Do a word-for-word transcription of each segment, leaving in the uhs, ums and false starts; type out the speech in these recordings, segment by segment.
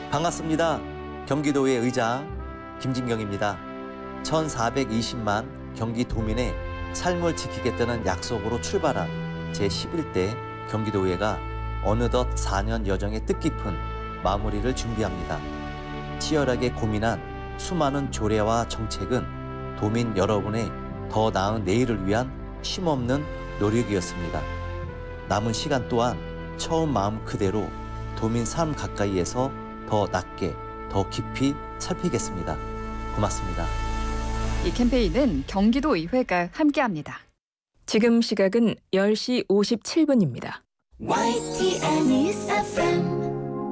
반갑습니다. 경기도의 의장 김진경입니다. 천사백이십만 경기도민의 삶을 지키겠다는 약속으로 출발한 제십일 대 경기도의회가 어느덧 사 년 여정의 뜻깊은 마무리를 준비합니다. 치열하게 고민한 수많은 조례와 정책은 도민 여러분의 더 나은 내일을 위한 쉼없는 노력이었습니다. 남은 시간 또한 처음 마음 그대로 도민 삶 가까이에서 더 낮게, 더 깊이 살피겠습니다. 고맙습니다. 이 캠페인은 경기도의회가 함께합니다. 지금 시각은 열 시 오십칠 분입니다. 와이티엔 News 에프엠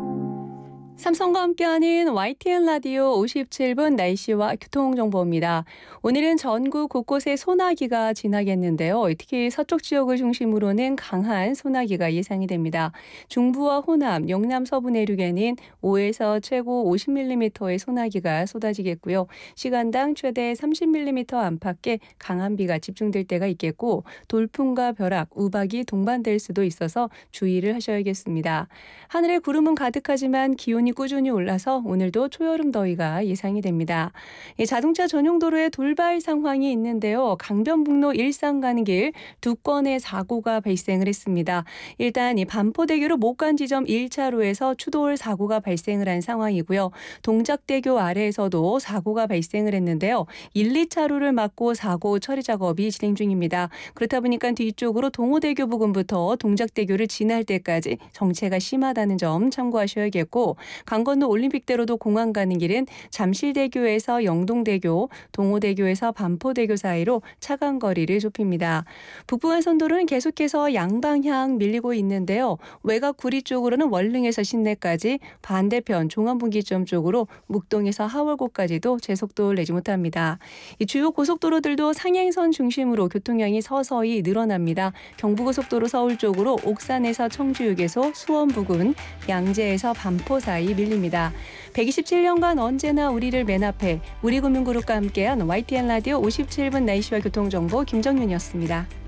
삼성과 함께하는 와이티엔 라디오 오십칠 분 날씨와 교통정보입니다. 오늘은 전국 곳곳에 소나기가 지나겠는데요. 특히 서쪽 지역을 중심으로는 강한 소나기가 예상이 됩니다. 중부와 호남, 영남 서부 내륙에는 오에서 최고 오십 밀리미터의 소나기가 쏟아지겠고요. 시간당 최대 삼십 밀리미터 안팎의 강한 비가 집중될 때가 있겠고 돌풍과 벼락, 우박이 동반될 수도 있어서 주의를 하셔야겠습니다. 하늘에 구름은 가득하지만 기온이 꾸준히 올라서 오늘도 초여름 더위가 예상이 됩니다. 자동차 전용 도로에 돌발 상황이 있는데요. 강변북로 일산 가는 길 두 건의 사고가 발생을 했습니다. 일단 이 반포대교로 못 간 지점 일 차로에서 추돌 사고가 발생을 한 상황이고요. 동작대교 아래에서도 사고가 발생을 했는데요. 일, 이 차로를 막고 사고 처리 작업이 진행 중입니다. 그렇다 보니까 뒤쪽으로 동호대교 부근부터 동작대교를 지날 때까지 정체가 심하다는 점 참고하셔야겠고 강 건너 올림픽대로도 공항 가는 길은 잠실대교에서 영동대교, 동호대교에서 반포대교 사이로 차간 거리를 좁힙니다. 북부간선도로는 계속해서 양방향 밀리고 있는데요. 외곽 구리 쪽으로는 월릉에서 신내까지, 반대편 종암분기점 쪽으로 묵동에서 하월고까지도 제속도를 내지 못합니다. 이 주요 고속도로들도 상행선 중심으로 교통량이 서서히 늘어납니다. 경부고속도로 서울 쪽으로 옥산에서 청주휴게소, 수원 부근, 양재에서 반포 사이 밀립니다. 백이십칠 년간 언제나 우리를 맨 앞에 우리금융그룹과 함께한 와이티엔 라디오 오십칠 분 날씨와 교통정보 김정윤이었습니다.